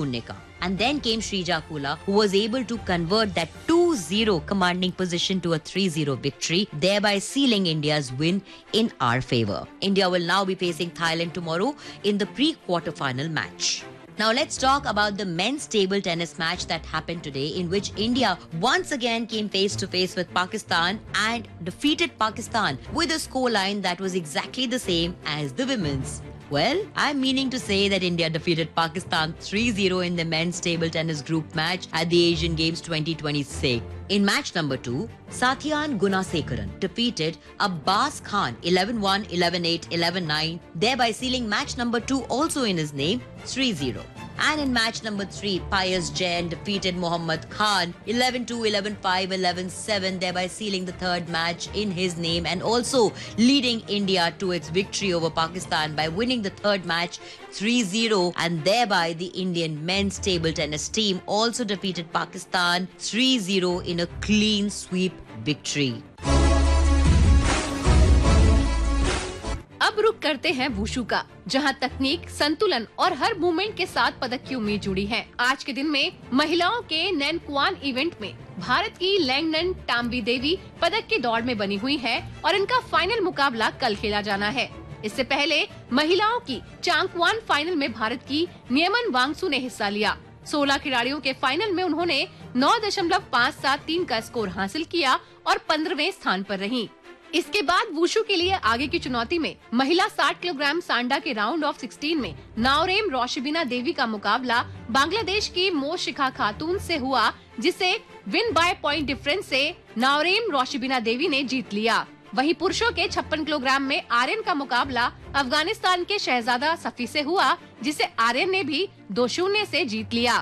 छोड़ने का. And then came Shrija Kula, who was able to convert that 2-0 commanding position to a 3-0 victory, thereby sealing India's win in our favor. India will now be facing Thailand tomorrow in the pre-quarterfinal match. Now let's talk about the men's table tennis match that happened today, in which India once again came face to face with Pakistan and defeated Pakistan with a scoreline that was exactly the same as the women's. Well, I'm meaning to say that India defeated Pakistan 3-0 in the men's table tennis group match at the Asian Games 2026. In match number 2, Sathyan Gunasekaran defeated Abbas Khan 11-1, 11-8, 11-9, thereby sealing match number 2 also in his name 3-0. And in match number 3, Pius Jain defeated Muhammad Khan 11-2, 11-5, 11-7, thereby sealing the third match in his name and also leading India to its victory over Pakistan by winning the third match 3-0, and thereby the Indian men's table tennis team also defeated Pakistan 3-0 in a clean sweep victory. अब रुक करते हैं wushu का, जहां तकनीक, संतुलन और हर movement के साथ पदक की उम्मीद जुड़ी है. आज के दिन में महिलाओं के नैनक्वान इवेंट में भारत की लैंगनन टाम्बी देवी पदक की दौड़ में बनी हुई है और इनका फाइनल मुकाबला कल खेला जाना है. इससे पहले महिलाओं की चांगक्वान फाइनल में भारत की नियमन वांगसु ने हिस्सा लिया. 16 खिलाड़ियों के फाइनल में उन्होंने 9.573 का स्कोर हासिल किया और 15वें स्थान पर रहीं. इसके बाद वुशु के लिए आगे की चुनौती में महिला 60 किलोग्राम सांडा के राउंड ऑफ 16 में नाओरेम रोशिबिना देवी का मुकाबला बांग्लादेश की मोशिखा खातून से हुआ, जिसे विन बाय पॉइंट डिफरेंस से नाओरेम रोशिबिना देवी ने जीत लिया. वहीं पुरुषों के 56 किलोग्राम में आर्यन का मुकाबला अफगानिस्तान के शहजादा सफी से हुआ, जिसे आर्यन ने भी 2-0 से जीत लिया.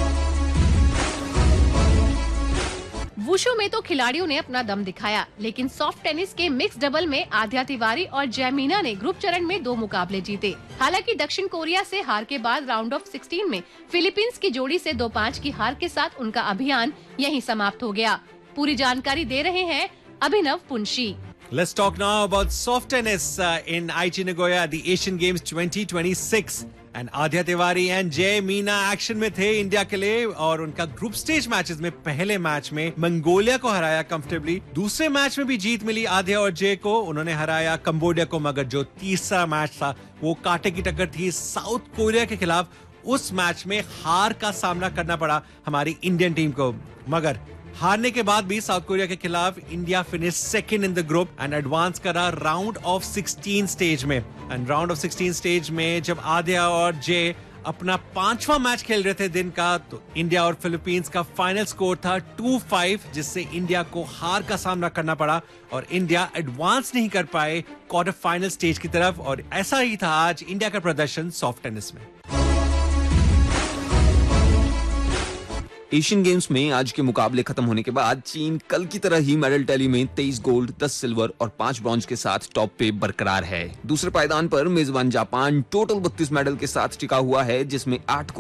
वुशु में तो खिलाड़ियों ने अपना दम दिखाया, लेकिन सॉफ्ट टेनिस के मिक्स डबल में आध्या तिवारी और जयमीना ने ग्रुप चरण में 2 मुकाबले जीते. हालांकि दक्षिण कोरिया से हार के बाद राउंड ऑफ 16 में फिलीपींस की जोड़ी से 2-5 की हार के साथ उनका अभियान यहीं समाप्त हो गया. पूरी जानकारी दे रहे हैं अभिनव Punshi. Let's talk now about soft tennis in Aichi Nagoya at the Asian Games 2026. And Adhya Tiwari and Jay Meena action में थे इंडिया के लिए और उनका ग्रुप स्टेज मैचेस में पहले मैच में मंगोलिया को हराया कंफर्टेबली. दूसरे मैच में भी जीत मिली आध्या और जय को. उन्होंने हराया कंबोडिया को, मगर जो तीसरा मैच था वो कांटे की टक्कर थी साउथ कोरिया के खिलाफ. उस मैच में हार का सामना करना पड़ा हमारी इंडियन टीम को, मगर हारने के बाद भी साउथ कोरिया के खिलाफ India finish second in the group and advance करा राउंड ऑफ 16 स्टेज में. एंड राउंड ऑफ 16 स्टेज में जब आध्या और जय अपना 5वां मैच खेल रहे थे दिन का, तो इंडिया और फिलीपींस का फाइनल स्कोर था 2-5, जिससे इंडिया को हार का सामना करना पड़ा और इंडिया एडवांस नहीं कर पाए क्वार्टर फाइनल स्टेज की तरफ. और ऐसा ही था आज इंडिया का प्रदर्शन सॉफ्ट टेनिस में. एशियन गेम्स में आज के मुकाबले खत्म होने के बाद चीन कल की तरह ही मेडल टैली में 23 गोल्ड, 10 सिल्वर और 5 ब्रॉन्ज के साथ टॉप पे बरकरार है. दूसरे पायदान पर मेजबान जापान टोटल 32 मेडल के साथ टिका हुआ है, जिसमें 8